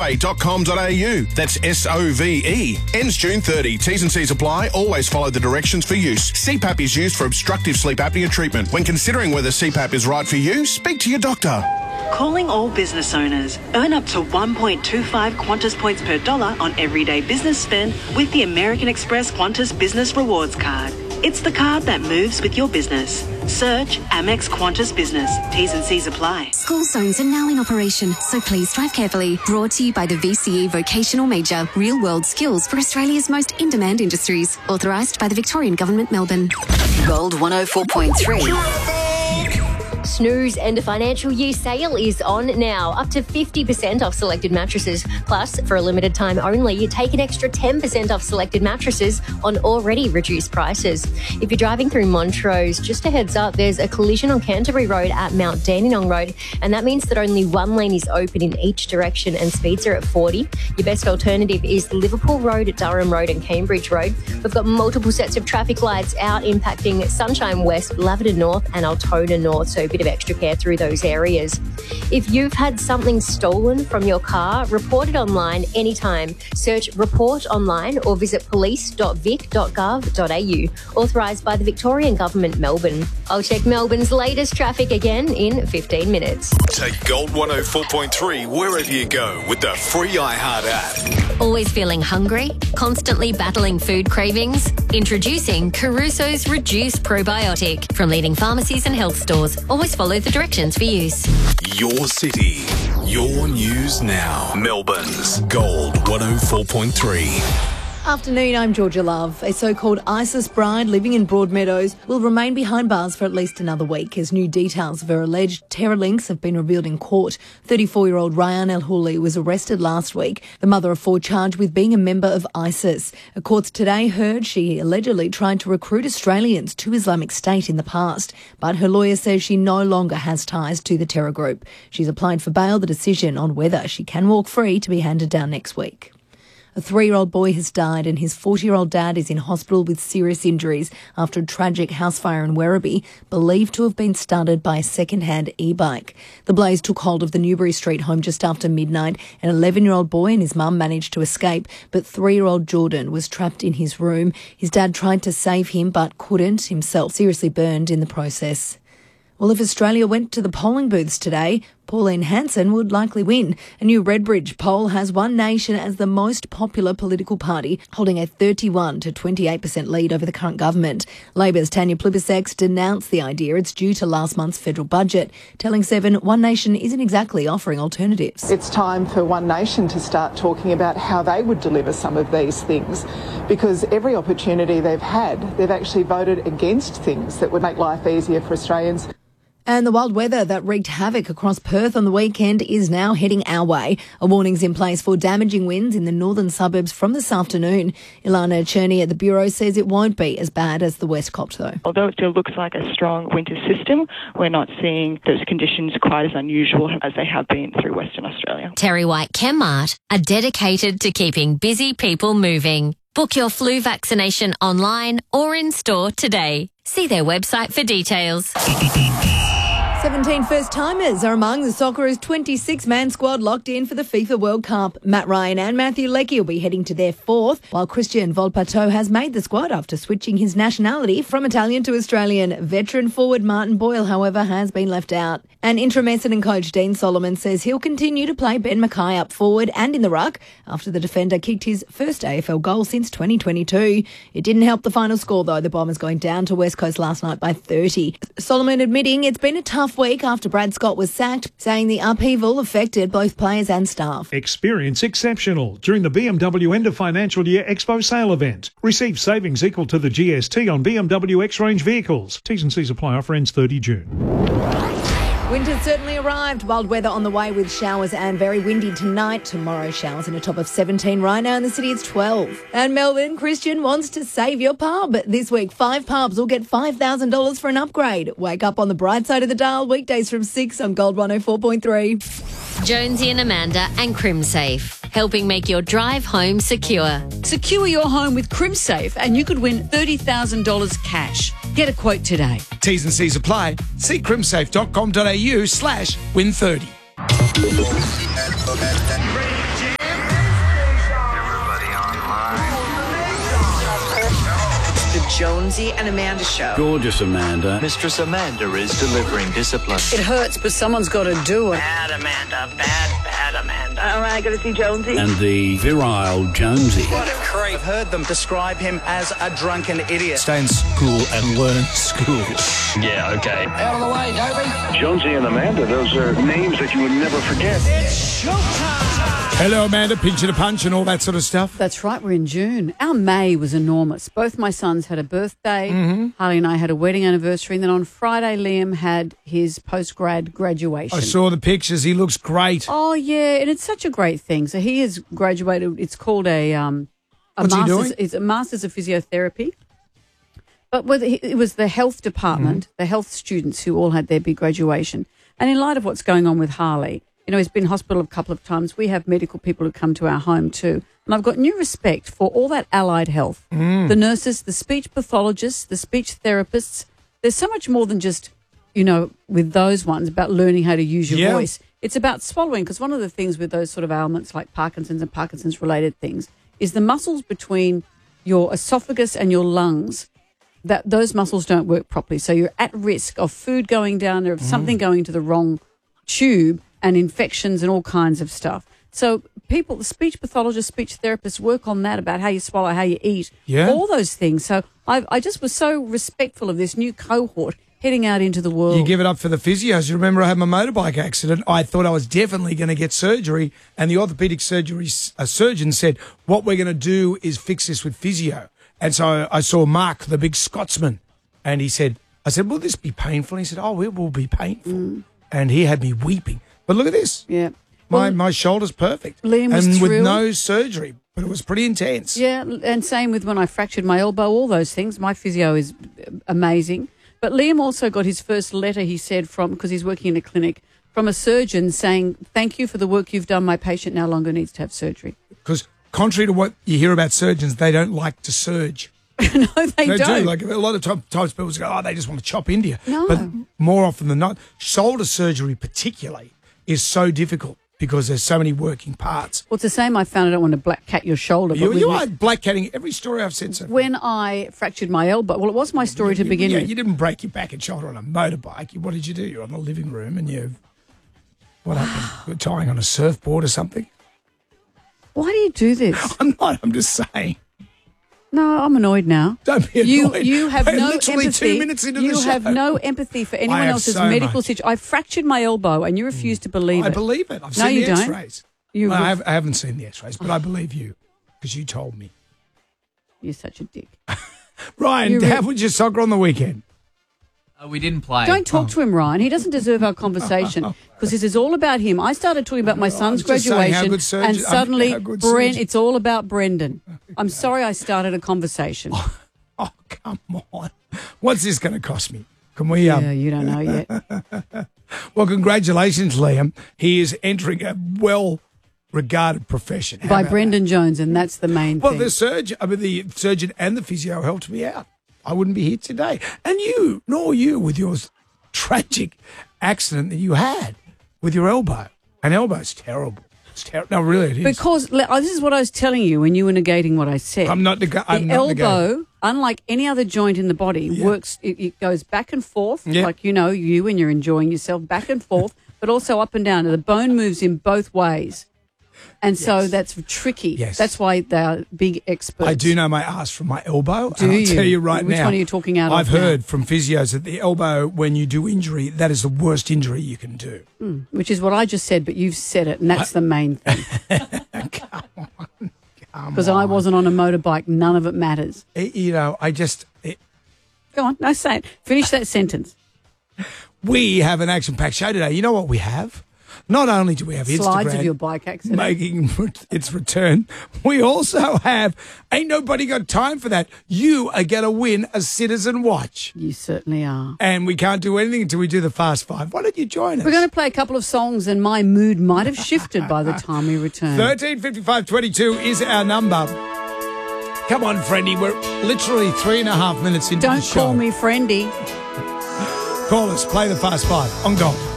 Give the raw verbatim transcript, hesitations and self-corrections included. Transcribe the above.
sove dot com dot a u. That's S O V E. Ends June thirtieth. T's and C's apply. Always follow the directions for use. C PAP is used for obstructive sleep apnea treatment. When considering whether C PAP is right for you, speak to your doctor. Calling all business owners. Earn up to one point two five Qantas points per dollar on everyday business spend with the American Express Qantas Business Rewards Card. It's the card that moves with your business. Search Amex Qantas Business. T's and C's apply. School zones are now in operation, so please drive carefully. Brought to you by the V C E Vocational Major. Real world skills for Australia's most in-demand industries. Authorised by the Victorian Government, Melbourne. Gold one oh four point three. Snooze End of Financial Year sale is on now. Up to fifty percent off selected mattresses. Plus, for a limited time only, you take an extra ten percent off selected mattresses on already reduced prices. If you're driving through Montrose, just a heads up, there's a collision on Canterbury Road at Mount Dandenong Road, and that means that only one lane is open in each direction and speeds are at forty. Your best alternative is Liverpool Road, Durham Road and Cambridge Road. We've got multiple sets of traffic lights out impacting Sunshine West, Lavender North and Altona North, so a bit of extra care through those areas. If you've had something stolen from your car, report it online anytime. Search Report Online or visit police dot vic dot gov dot a u. Authorised by the Victorian Government, Melbourne. I'll check Melbourne's latest traffic again in fifteen minutes. Take Gold one oh four point three wherever you go with the free iHeart app. Always feeling hungry? Constantly battling food cravings? Introducing Caruso's Reduced Probiotic from leading pharmacies and health stores. Always follow the directions for use. Your city, your news now. Melbourne's Gold one oh four point three. Afternoon, I'm Georgia Love. A so-called ISIS bride living in Broadmeadows will remain behind bars for at least another week as new details of her alleged terror links have been revealed in court. thirty-four-year-old Ryan El-Houli was arrested last week, the mother of four charged with being a member of ISIS. A court today heard she allegedly tried to recruit Australians to Islamic State in the past, but her lawyer says she no longer has ties to the terror group. She's applied for bail. The decision on whether she can walk free to be handed down next week. A three-year-old boy has died and his forty-year-old dad is in hospital with serious injuries after a tragic house fire in Werribee, believed to have been started by a second-hand e-bike. The blaze took hold of the Newbury Street home just after midnight. An eleven-year-old boy and his mum managed to escape, but three-year-old Jordan was trapped in his room. His dad tried to save him but couldn't, himself seriously burned in the process. Well, if Australia went to the polling booths today, Pauline Hanson would likely win. A new Redbridge poll has One Nation as the most popular political party, holding a thirty-one to twenty-eight percent lead over the current government. Labor's Tanya Plibersek denounced the idea. It's due to last month's federal budget, telling Seven One Nation isn't exactly offering alternatives. It's time for One Nation to start talking about how they would deliver some of these things, because every opportunity they've had, they've actually voted against things that would make life easier for Australians. And the wild weather that wreaked havoc across Perth on the weekend is now heading our way. A warning's in place for damaging winds in the northern suburbs from this afternoon. Ilana Cherney at the Bureau says it won't be as bad as the West Coast, though. Although it still looks like a strong winter system, we're not seeing those conditions quite as unusual as they have been through Western Australia. Terry White Chemmart are dedicated to keeping busy people moving. Book your flu vaccination online or in store today. See their website for details. seventeen first-timers are among the Socceroos' twenty-six man squad locked in for the FIFA World Cup. Matt Ryan and Matthew Leckie will be heading to their fourth, while Christian Volpato has made the squad after switching his nationality from Italian to Australian. Veteran forward Martin Boyle, however, has been left out. And interim Essendon coach Dean Solomon says he'll continue to play Ben Mackay up forward and in the ruck after the defender kicked his first A F L goal since twenty twenty-two. It didn't help the final score, though. The Bombers going down to West Coast last night by thirty. Solomon admitting it's been a tough week after Brad Scott was sacked, saying the upheaval affected both players and staff. Experience exceptional during the B M W End of Financial Year Expo sale event. Receive savings equal to the G S T on B M W X-Range vehicles. T's and C's apply. Offer ends thirtieth of June. Winter's certainly arrived. Wild weather on the way with showers and very windy tonight. Tomorrow, showers in a top of seventeen. Right now in the city, it's twelve. And Melbourne, Christian wants to save your pub. This week, five pubs will get five thousand dollars for an upgrade. Wake up on the bright side of the dial. Weekdays from six on Gold one oh four point three. Jonesy and Amanda and CrimSafe, helping make your drive home secure. Secure your home with CrimSafe and you could win thirty thousand dollars cash. Get a quote today. T's and C's apply. See crimsafe dot com dot a u slash win thirty. Jonesy and Amanda show. Gorgeous Amanda. Mistress Amanda is delivering discipline. It hurts, but someone's got to do it. Bad Amanda, bad, bad Amanda. All right, got to see Jonesy. And the virile Jonesy. What a creep. I've heard them describe him as a drunken idiot. Stay in school and learn school. Yeah, okay. Out of the way, Toby. Jonesy and Amanda, those are names that you would never forget. It's showtime. Hello, Amanda, pinch and a punch and all that sort of stuff. That's right, we're in June. Our May was enormous. Both my sons had a birthday. Mm-hmm. Harley and I had a wedding anniversary. And then on Friday, Liam had his post-grad graduation. I saw the pictures. He looks great. Oh, yeah, and it's such a great thing. So he has graduated. It's called a, um, a What's master's. he doing? It's a master's of physiotherapy. But with, it was the health department, Mm-hmm. the health students who all had their big graduation. And in light of what's going on with Harley, you know, he's been in hospital a couple of times. We have medical people who come to our home too. And I've got new respect for all that allied health. Mm. The nurses, the speech pathologists, the speech therapists. There's so much more than just, you know, with those ones about learning how to use your Yeah. voice. It's about swallowing, because one of the things with those sort of ailments like Parkinson's and Parkinson's related things is the muscles between your esophagus and your lungs, that those muscles don't work properly. So you're at risk of food going down there, of something going to the wrong tube, and infections and all kinds of stuff. So people, the speech pathologists, speech therapists work on that, about how you swallow, how you eat, Yeah. all those things. So I, I just was so respectful of this new cohort heading out into the world. You give it up for the physios. You remember I had my motorbike accident. I thought I was definitely going to get surgery, and the orthopedic surgery s- a surgeon said, what we're going to do is fix this with physio. And so I saw Mark, the big Scotsman, and he said, I said, will this be painful? And he said, oh, it will be painful. Mm. And he had me weeping. But look at this. Yeah. My Well, my shoulder's perfect. Liam was and with thrilled. no surgery, but it was pretty intense. Yeah, and same with when I fractured my elbow, all those things. My physio is amazing. But Liam also got his first letter, he said, from, because he's working in a clinic, from a surgeon saying, thank you for the work you've done. My patient no longer needs to have surgery. Because contrary to what you hear about surgeons, they don't like to surge. no, they, They don't. do. Like a lot of time- times people go, oh, they just want to chop into you. No. But more often than not, shoulder surgery particularly is so difficult because there's so many working parts. Well, it's the same. I found I don't want to black cat your shoulder. You, but you with- are black catting every story I've said so far. When I fractured my elbow, well, it was my story to You- begin yeah, with. you didn't break your back and shoulder on a motorbike. You- What did you do? You're on the living room and you, what happened? You were tying on a surfboard or something? Why do you do this? I'm not, I'm just saying. No, I'm annoyed now. Don't be You annoyed. you have We're no literally empathy. two minutes into you the show. have no empathy for anyone have else's so medical much. situation. I fractured my elbow, and you refuse to believe I it. believe it. I've no, seen you the don't. x-rays. You Well, I, ref- have, I haven't seen the x-rays, but I believe you because you told me. You're such a dick. Ryan, You re- how was your soccer on the weekend? Uh, we didn't play. Don't talk to him, Ryan. He doesn't deserve our conversation because this is all about him. I started talking about my son's just saying how graduation, good surgeon- and I mean, suddenly, how good Brent, surgeon- it's all about Brendan. I'm sorry I started a conversation. Oh, come on. What's this going to cost me? Can we? Um... Yeah, you don't know yet. Well, congratulations, Liam. He is entering a well-regarded profession. How By about Brendan Jones, and that's the main that? Well, thing. the surgeon, I mean, the surgeon and the physio helped me out. I wouldn't be here today, and you, nor you, with your tragic accident that you had with your elbow. An elbow's terrible. It's terrible. No, really, it is. Because le- oh, this is what I was telling you when you were negating what I said. I'm not. Neg- the I'm not elbow, negating. unlike any other joint in the body, Yeah. works. It, it goes back and forth, Yeah. like you know, you when you're enjoying yourself, back and forth, but also up and down. And the bone moves in both ways, and so Yes. that's tricky. Yes. That's why they are big experts. I do know my ass from my elbow. Do and I'll you? tell you right Which now. one are you talking out of I've now? heard from physios that the elbow, when you do injury, that is the worst injury you can do. Mm, which is what I just said, but you've said it, and that's the main thing. Because I wasn't on a motorbike, none of it matters. It- you know, I just. It, Go on, no, say it. Finish that sentence. we have an action-packed show today. You know what we have? Not only do we have Slides Instagram of your bike accident. making its return, we also have Ain't Nobody Got Time for That. You are going to win a Citizen watch. You certainly are. And we can't do anything until we do the Fast Five. Why don't you join us? We're going to play a couple of songs, and my mood might have shifted by the time we return. thirteen fifty-five twenty-two is our number. Come on, friendy. We're literally three and a half minutes into Don't the show. call me friendy. Call us. Play the Fast Five on Gold.